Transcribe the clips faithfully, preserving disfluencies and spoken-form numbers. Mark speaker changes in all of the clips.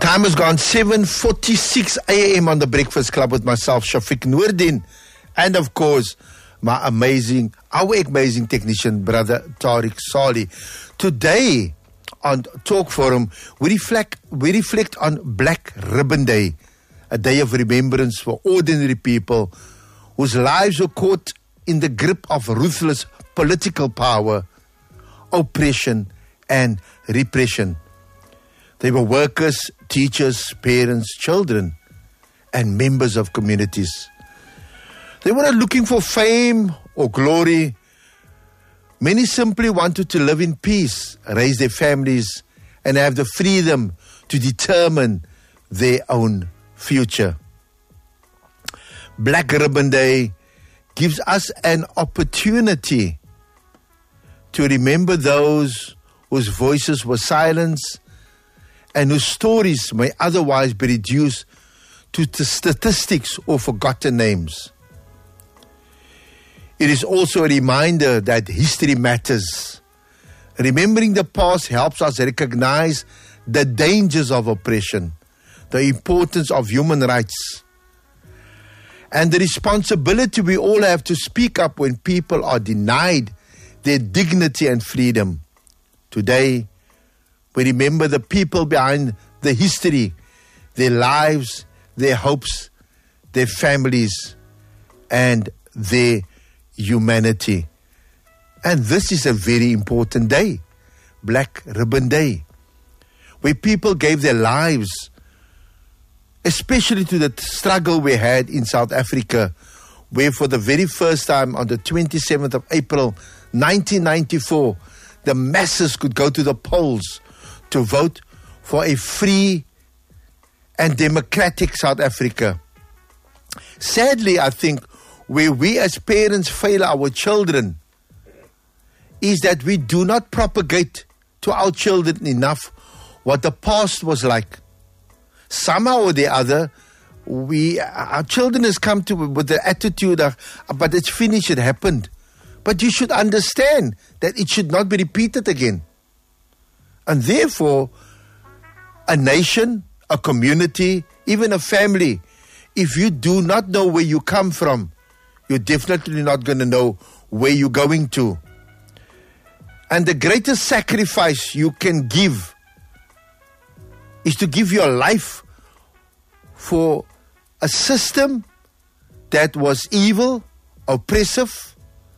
Speaker 1: Time has gone seven forty-six a.m. on the Breakfast Club with myself, Shafiq Noordin, and of course, my amazing, our amazing technician, brother Tariq Sali. Today, on Talk Forum, we reflect, we reflect on Black Ribbon Day, a day of remembrance for ordinary people whose lives were caught in the grip of ruthless political power, oppression, and repression. They were workers, teachers, parents, children, and members of communities. They were not looking for fame or glory. Many simply wanted to live in peace, raise their families, and have the freedom to determine their own future. Black Ribbon Day gives us an opportunity to remember those whose voices were silenced and whose stories may otherwise be reduced to the statistics or forgotten names. It is also a reminder that history matters. Remembering the past helps us recognize the dangers of oppression, the importance of human rights, and the responsibility we all have to speak up when people are denied their dignity and freedom. Today, we remember the people behind the history, their lives, their hopes, their families, and their humanity. And this is a very important day, Black Ribbon Day, where people gave their lives, especially to the struggle we had in South Africa, where for the very first time on the twenty-seventh of April nineteen ninety-four, the masses could go to the polls to vote for a free and democratic South Africa. Sadly, I think where we as parents fail our children is that we do not propagate to our children enough what the past was like. Somehow or the other, we our children has come to with the attitude of, but it's finished, it happened. But you should understand that it should not be repeated again. And therefore, a nation, a community, even a family, if you do not know where you come from, you're definitely not going to know where you're going to. And the greatest sacrifice you can give is to give your life for a system that was evil, oppressive,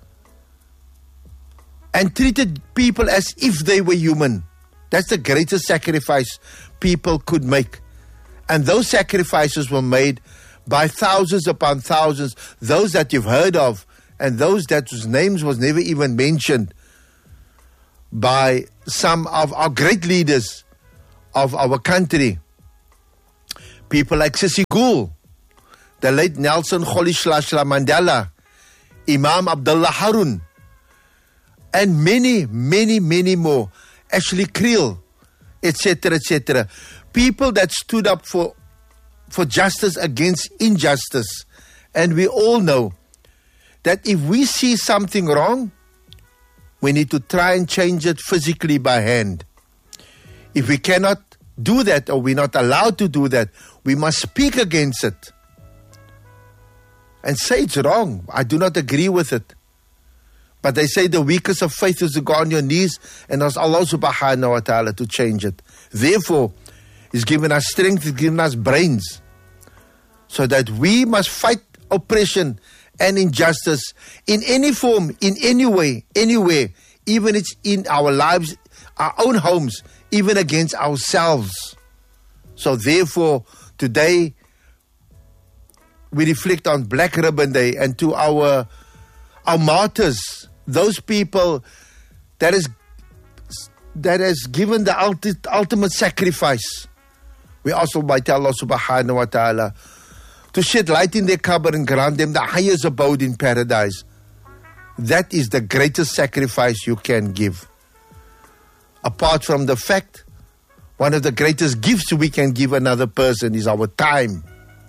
Speaker 1: and treated people as if they were human. That's the greatest sacrifice people could make. And those sacrifices were made by thousands upon thousands, those that you've heard of, and those that whose names was never even mentioned by some of our great leaders of our country. People like Sissy Gool, the late Nelson Rolihlahla Mandela, Imam Abdullah Harun, and many, many, many more. Ashley Creel, et cetera, et cetera. People that stood up for, for justice against injustice. And we all know that if we see something wrong, we need to try and change it physically by hand. If we cannot do that, or we're not allowed to do that, we must speak against it and say it's wrong. I do not agree with it. But they say the weakest of faith is to go on your knees and ask Allah subhanahu wa ta'ala to change it. Therefore, He's given us strength, He's given us brains, so that we must fight oppression and injustice in any form, in any way, anywhere, even it's in our lives, our own homes, even against ourselves. So therefore, today, we reflect on Black Ribbon Day, and to our, our martyrs, those people that is that has given the ulti, ultimate sacrifice. We also might tell Allah subhanahu wa ta'ala to shed light in their qabr and grant them the highest abode in paradise. That is the greatest sacrifice you can give. Apart from the fact, one of the greatest gifts we can give another person is our time.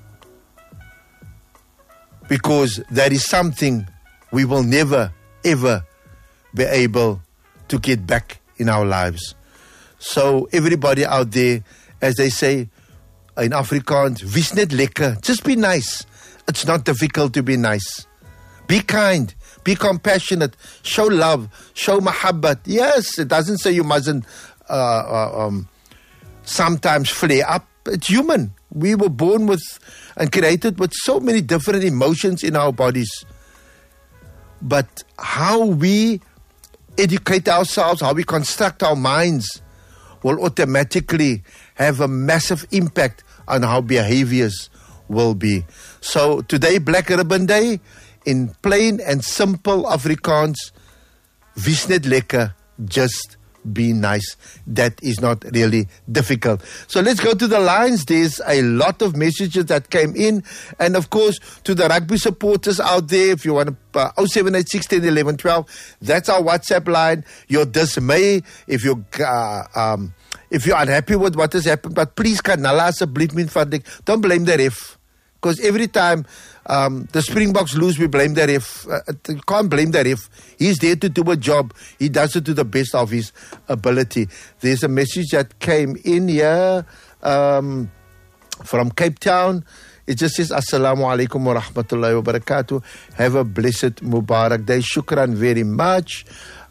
Speaker 1: Because that is something we will never, ever be able to get back in our lives. So everybody out there, as they say, in Afrikaans, wees net lekker. Just be nice. It's not difficult to be nice. Be kind. Be compassionate. Show love. Show mahabbat. Yes, it doesn't say you mustn't uh, uh, um, sometimes flare up. It's human. We were born with and created with so many different emotions in our bodies. But how we educate ourselves, how we construct our minds will automatically have a massive impact on how behaviors will be. So today, Black Ribbon Day, in plain and simple Afrikaans, wees net lekker, just be nice. That is not really difficult. So let's go to the lines. There's a lot of messages that came in. And of course, to the rugby supporters out there, if you want to, uh, oh seven eight six, one oh, eleven, twelve, that's our WhatsApp line. Your dismay, if you uh, um, if you're unhappy with what has happened, but please, Kanala, asseblief, min vaardig, don't blame the ref. Because every time um, the Springboks lose, we blame the ref. Uh, you can't blame the ref. He's there to do a job. He does it to the best of his ability. There's a message that came in here um, from Cape Town. It just says, Assalamu alaikum wa rahmatullahi wa barakatuh. Have a blessed Mubarak day. Shukran very much.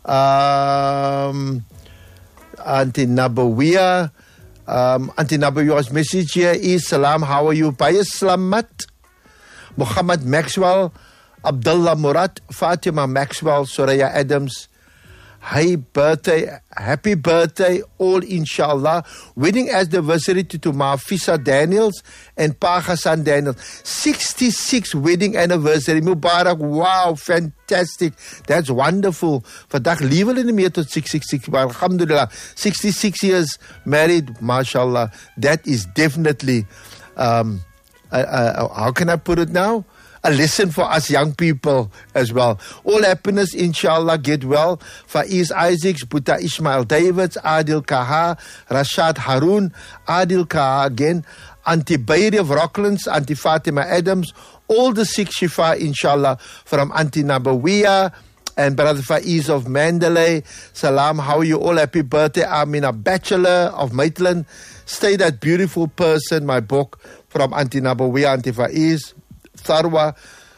Speaker 1: Um, Auntie Nabawiya. Um, Auntie Nabawiya's message here is, Salam, how are you? Baya Slamat. Muhammad Maxwell, Abdullah Murad, Fatima Maxwell, Soraya Adams. Hey, birthday, happy birthday, all inshallah. Wedding anniversary to, to Mafisa Daniels and Pa Hassan Daniels. sixty-six wedding anniversary. Mubarak, wow, fantastic. That's wonderful. Vandag lewe hulle nie meer tot six six six, maar alhamdulillah, sixty-six years married, mashallah. That is definitely, um, uh, uh, how can I put it now? A lesson for us young people as well. All happiness, inshallah, get well. Faiz Isaacs, Buta Ismail Davids, Adil Kaha, Rashad Harun, Adil Kaha again, Auntie Bayri of Rocklands, Auntie Fatima Adams, all the six Shifa, inshallah, from Auntie Nabawiya and Brother Faiz of Mandalay. Salam, how are you all? Happy birthday. Amina Bachelor of Maitland. Stay that beautiful person, my book, from Auntie Nabawiya, Auntie Faiz, Tharwa,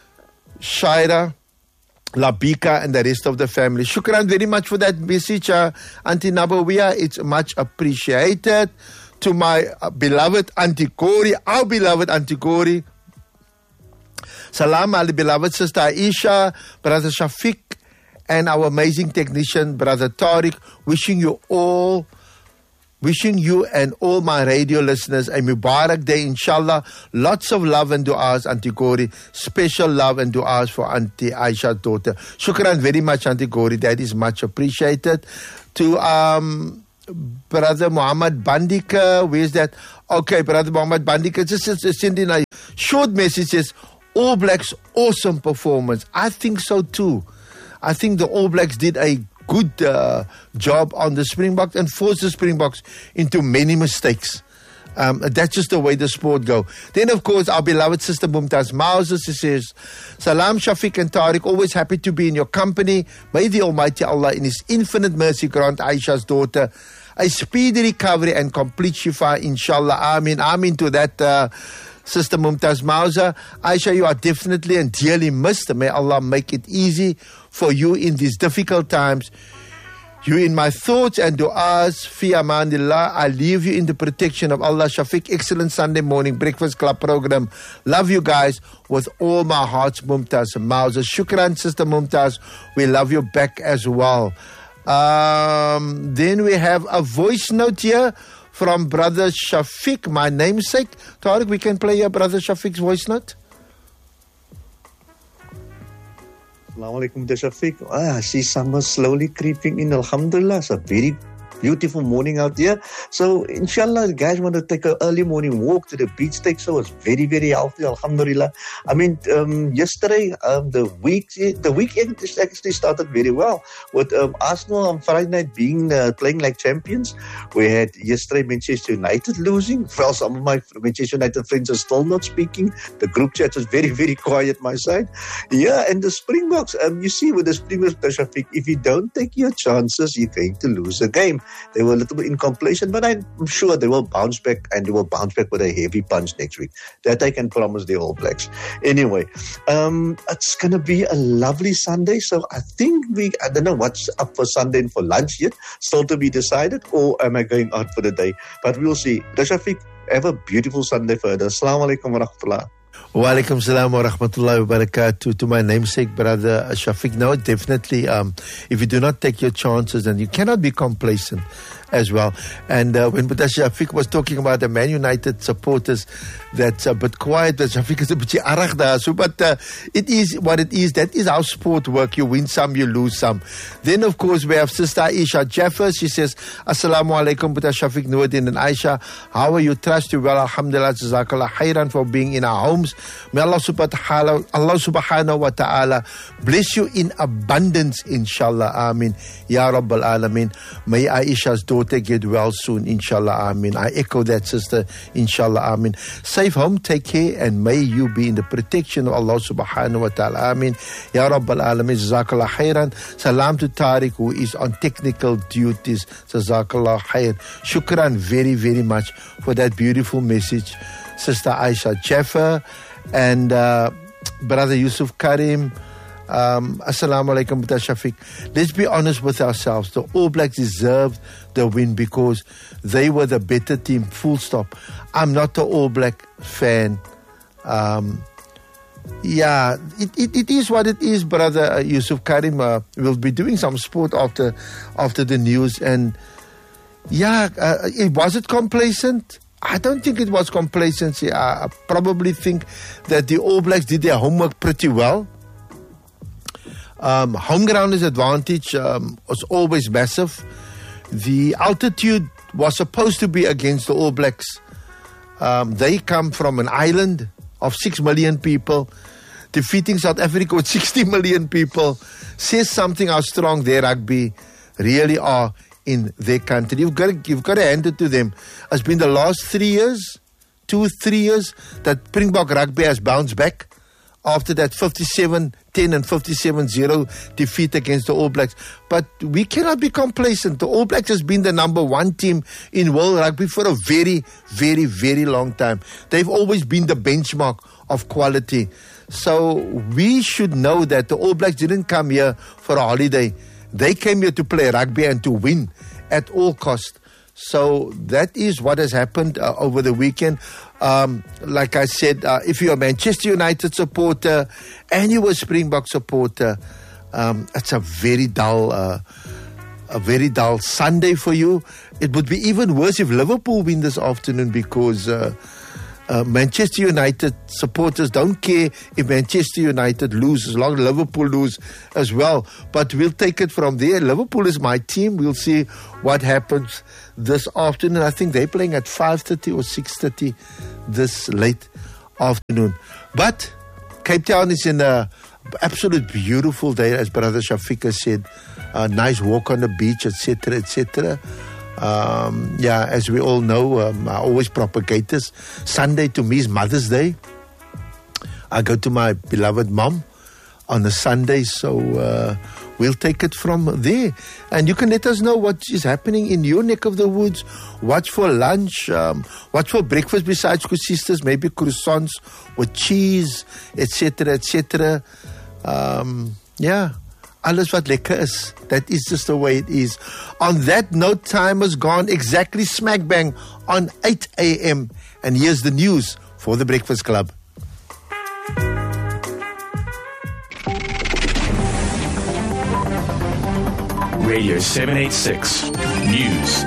Speaker 1: Shaira, Labika, and the rest of the family. Shukran very much for that message, uh, Auntie Nabawiya. It's much appreciated. To my uh, beloved Auntie Corey, our beloved Auntie Corey. Salam, our beloved sister Aisha, Brother Shafiq, and our amazing technician, Brother Tariq. Wishing you all Wishing you and all my radio listeners a Mubarak day, inshallah. Lots of love and du'as, Auntie Gori. Special love and du'as for Auntie Aisha's daughter. Shukran very much, Auntie Gori. That is much appreciated. To um, Brother Muhammad Bandika. Where's that? Okay, Brother Muhammad Bandika. Just send in a short message. Says, All Blacks, awesome performance. I think so too. I think the All Blacks did a good uh, job on the Springboks and forced the Springboks into many mistakes. Um, that's just the way the sport go. Then, of course, our beloved sister Mumtaz Mauser, she says, Salam, Shafiq and Tariq, always happy to be in your company. May the Almighty Allah in His infinite mercy grant Aisha's daughter a speedy recovery and complete shifa, inshallah. Amin. Amin to that, uh, Sister Mumtaz Mauser. Aisha, you are definitely and dearly missed. May Allah make it easy for you in these difficult times. You in my thoughts and du'as. Fi amanillah. I leave you in the protection of Allah. Shafiq, excellent Sunday morning breakfast club program. Love you guys with all my hearts, Mumtaz Mauser. Shukran, Sister Mumtaz. We love you back as well. Um, then we have a voice note here from Brother Shafiq, my namesake. Tariq, we can play your Brother Shafiq's voice note.
Speaker 2: Assalamu alaikum, Shafiq. Ah, I see summer slowly creeping in. Alhamdulillah, it's a very beautiful morning out here. So, inshallah, guys want to take an early morning walk to the beach take. So it's very, very healthy. Alhamdulillah. I mean, um, yesterday, um, the week, the weekend actually started very well with um, Arsenal on Friday night being uh, playing like champions. We had yesterday Manchester United losing. Well, some of my Manchester United friends are still not speaking. The group chat was very, very quiet my side. Yeah, and the Springboks, um, you see with the Springboks, Shafiq, if you don't take your chances, you're going to lose a game. They were a little bit in complacent, but I'm sure they will bounce back, and they will bounce back with a heavy punch next week. That I can promise the All Blacks. Anyway, um, it's going to be a lovely Sunday. So I think we, I don't know what's up for Sunday and for lunch yet, still to be decided, or am I going out for the day? But we'll see. Shafiq, have a beautiful Sunday further. Assalamu alaikum wa rahmatullah.
Speaker 1: Wa alaikum salam wa rahmatullahi wa barakatuh. To my namesake brother Shafiq, no, definitely, um, if you do not take your chances, then you cannot be complacent as well. And uh, when Brother Shafiq was talking about the Man United supporters, that's a bit quiet, but Shafiq is a bit arag daar. So, but uh, it is what it is. That is how sport work. You win some, you lose some. Then, of course, we have Sister Aisha Jaffer. She says, Assalamu alaikum, Brother Shafiq Nuruddin and Aisha. How are you? Trust you well. Alhamdulillah, jazakallah khairan for being in our homes. May Allah subhanahu, Allah subhanahu wa ta'ala bless you in abundance, inshallah. Ameen. Ya Rabbal Alameen. May Aisha's daughter get well soon, inshallah. Ameen. I echo that, sister, inshallah. Ameen. Safe home, take care, and may you be in the protection of Allah subhanahu wa ta'ala. Ameen. Ya Rabbal Alameen. Jazakallah khairan. Salam to Tariq, who is on technical duties. Jazakallah khair. Shukran very, very much for that beautiful message, Sister Aisha Jaffer. And uh, Brother Yusuf Karim, um, Assalamu alaikum, Brother Shafiq. Let's be honest with ourselves. The All Blacks deserved the win because they were the better team, full stop. I'm not an All Black fan. Um, yeah, it, it, it is what it is, Brother Yusuf Karim. Uh, we'll be doing some sport after, after the news. And yeah, uh, it, was it complacent? I don't think it was complacency. I probably think that the All Blacks did their homework pretty well. Um, home ground advantage um, was always massive. The altitude was supposed to be against the All Blacks. Um, they come from an island of six million people. Defeating South Africa with sixty million people says something how strong their rugby really are in their country. You've got to, you've got to hand it to them. It's been the last three years, two, three years, that Springbok rugby has bounced back after that fifty-seven ten and fifty-seven zero defeat against the All Blacks. But we cannot be complacent. The All Blacks has been the number one team in world rugby for a very, very, very long time. They've always been the benchmark of quality. So we should know that the All Blacks didn't come here for a holiday. They came here to play rugby and to win at all costs. So that is what has happened uh, over the weekend. Um, like I said, uh, if you're a Manchester United supporter and you're a Springbok supporter, um, it's a very dull, uh, a very dull Sunday for you. It would be even worse if Liverpool win this afternoon because uh, uh, Manchester United supporters don't care if Manchester United lose as long as Liverpool lose as well. But we'll take it from there. Liverpool is my team. We'll see what happens this afternoon. I think they're playing at five thirty or six thirty this late afternoon. But Cape Town is in a absolute beautiful day, as Brother Shafiq said. A nice walk on the beach, et cetera, et cetera. Um, yeah, as we all know, um, I always propagate this. Sunday to me is Mother's Day. I go to my beloved mom on a Sunday, so uh, we'll take it from there. And you can let us know what is happening in your neck of the woods. What's for lunch? Um, what's for breakfast besides kusistas? Maybe croissants with cheese, et cetera, et cetera. Um, yeah. Alles wat lekker is. That is just the way it is. On that note, time has gone exactly smack bang on eight a.m. And here's the news for the Breakfast Club.
Speaker 3: Radio seven eighty-six News.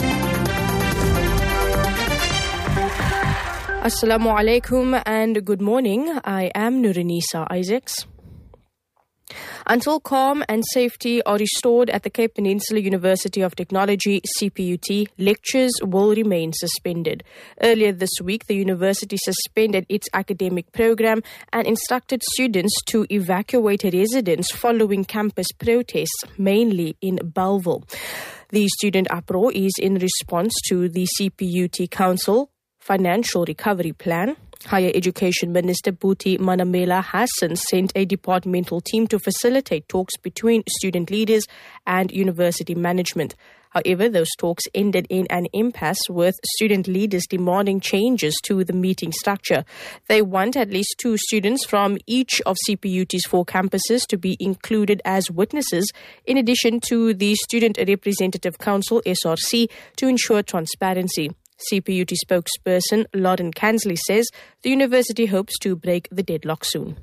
Speaker 4: Assalamu alaikum and good morning. I am Nurinisa Isaacs. Until calm and safety are restored at the Cape Peninsula University of Technology, C P U T, lectures will remain suspended. Earlier this week, the university suspended its academic program and instructed students to evacuate residents following campus protests, mainly in Bellville. The student uproar is in response to the C P U T Council Financial Recovery Plan. Higher Education Minister Bhuti Manamela Hassan sent a departmental team to facilitate talks between student leaders and university management. However, those talks ended in an impasse, with student leaders demanding changes to the meeting structure. They want at least two students from each of C P U T's four campuses to be included as witnesses, in addition to the Student Representative Council, S R C, to ensure transparency. C P U T spokesperson Lauren Kansley says the university hopes to break the deadlock soon.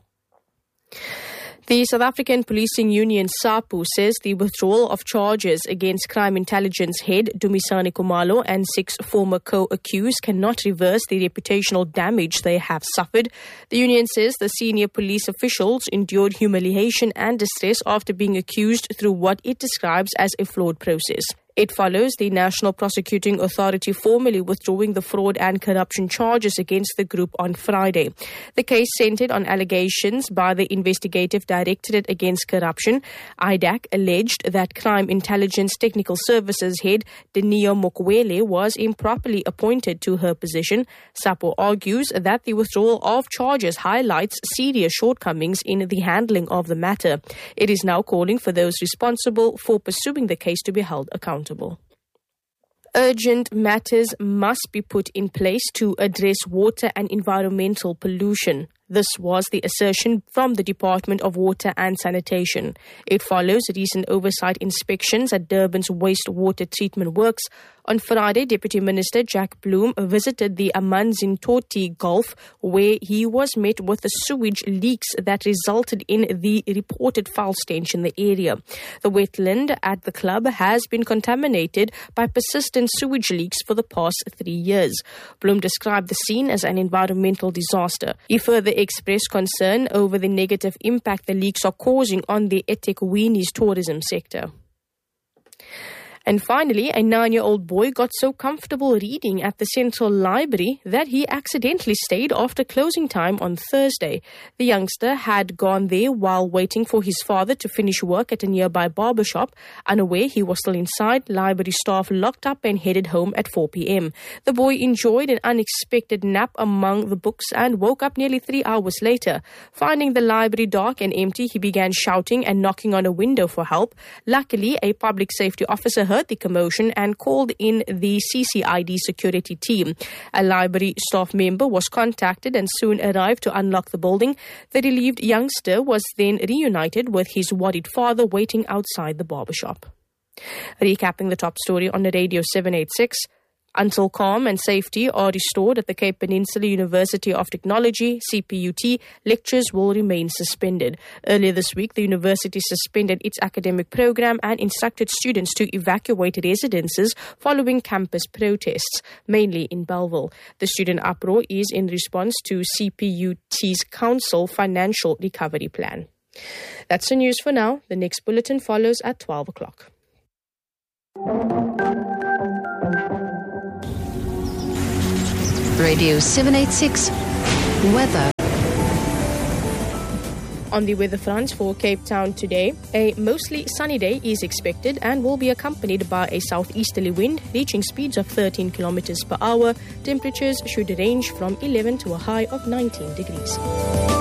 Speaker 4: The South African Policing Union, SAPU, says the withdrawal of charges against crime intelligence head Dumisani Kumalo and six former co-accused cannot reverse the reputational damage they have suffered. The union says the senior police officials endured humiliation and distress after being accused through what it describes as a flawed process. It follows the National Prosecuting Authority formally withdrawing the fraud and corruption charges against the group on Friday. The case centered on allegations by the Investigative Directorate Against Corruption. I D A C alleged that Crime Intelligence Technical Services head Denio Mokwele was improperly appointed to her position. SAPO argues that the withdrawal of charges highlights serious shortcomings in the handling of the matter. It is now calling for those responsible for pursuing the case to be held accountable. Urgent matters must be put in place to address water and environmental pollution. This was the assertion from the Department of Water and Sanitation. It follows recent oversight inspections at Durban's wastewater treatment works. On Friday, Deputy Minister Jack Bloom visited the Amanzimtoti Gulf, where he was met with the sewage leaks that resulted in the reported foul stench in the area. The wetland at the club has been contaminated by persistent sewage leaks for the past three years. Bloom described the scene as an environmental disaster. He further expressed concern over the negative impact the leaks are causing on the eThekwini's tourism sector. And finally, a nine-year-old boy got so comfortable reading at the Central Library that he accidentally stayed after closing time on Thursday. The youngster had gone there while waiting for his father to finish work at a nearby barbershop. Unaware he was still inside, library staff locked up and headed home at four p.m. The boy enjoyed an unexpected nap among the books and woke up nearly three hours later. Finding the library dark and empty, he began shouting and knocking on a window for help. Luckily, a public safety officer heard the commotion and called in the C C I D security team. A library staff member was contacted and soon arrived to unlock the building. The relieved youngster was then reunited with his worried father waiting outside the barbershop. Recapping the top story on the Radio seven eighty-six. Until calm and safety are restored at the Cape Peninsula University of Technology, C P U T, lectures will remain suspended. Earlier this week, the university suspended its academic program and instructed students to evacuate residences following campus protests, mainly in Bellville. The student uproar is in response to C P U T's Council Financial Recovery Plan. That's the news for now. The next bulletin follows at twelve o'clock.
Speaker 5: Radio seven eighty-six Weather.
Speaker 4: On the weather front for Cape Town today, a mostly sunny day is expected and will be accompanied by a southeasterly wind reaching speeds of thirteen kilometers per hour. Temperatures should range from eleven to a high of nineteen degrees.